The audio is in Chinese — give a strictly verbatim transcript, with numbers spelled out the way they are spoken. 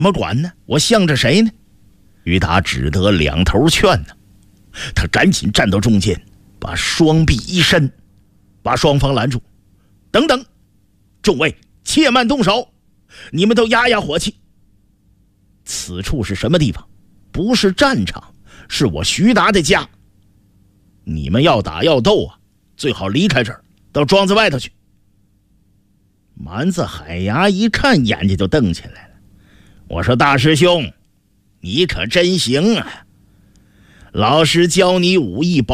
么管呢？我向着谁呢？于达只得两头劝呢。他赶紧站到中间，把双臂一伸，把双方拦住。等等，众位且慢动手，你们都压压火气。此处是什么地方？不是战场，是我徐达的家。你们要打要斗啊，最好离开这儿，到庄子外头去。蛮子海牙一看，眼睛就瞪起来了。我说大师兄，你可真行啊！老师教你武艺